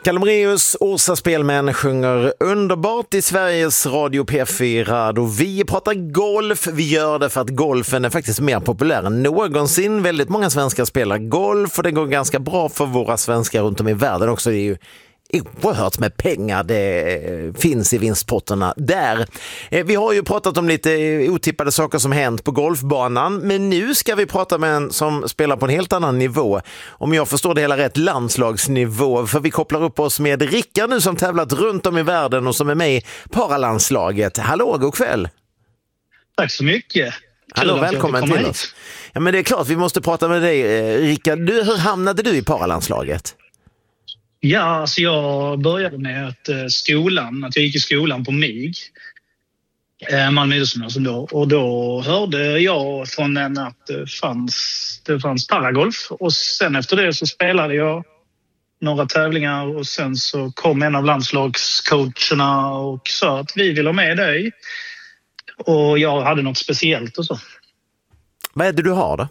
Kalle Moraeus, Orsa Spelmän sjunger underbart i Sveriges Radio P4 och vi pratar golf. Vi gör det för att golfen är faktiskt mer populär än någonsin. Väldigt många svenskar spelar golf och det går ganska bra för våra svenskar runt om i världen också. Det är ju oerhört med pengar det finns i vinstpotterna där. Vi har ju pratat om lite otippade saker som hänt på golfbanan, men nu ska vi prata med en som spelar på en helt annan nivå. Om jag förstår det hela rätt, landslagsnivå, för vi kopplar upp oss med Rickard nu som tävlat runt om i världen och som är med i paralandslaget. Hallå, god kväll! Tack så mycket! Hallå, välkommen till oss. Ja, men det är klart, vi måste prata med dig, Rickard. Hur hamnade du i paralandslaget? Ja, alltså jag började med att jag gick i skolan på MIG, Malmö idrottsgymnasium då. Och då hörde jag från en att det fanns paragolf. Och sen efter det så spelade jag några tävlingar och sen så kom en av landslagscoacherna och sa att vi vill ha med dig. Och jag hade något speciellt och så. Vad är det du har då?